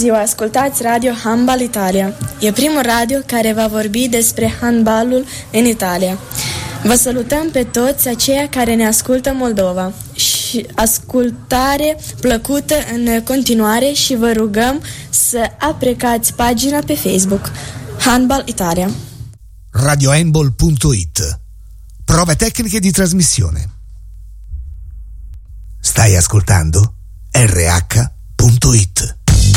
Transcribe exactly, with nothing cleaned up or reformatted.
ziua, ascultați Radio Handbal Italia. E primul radio care va vorbi despre handbalul în Italia. Vă salutăm pe toți aceia care ne ascultă Moldova și ascultare plăcută în continuare și vă rugăm să aprecați pagina pe Facebook Handbal Italia. radio handball punto it. Prove tecniche di trasmissione. Stai ascoltando R H punto it.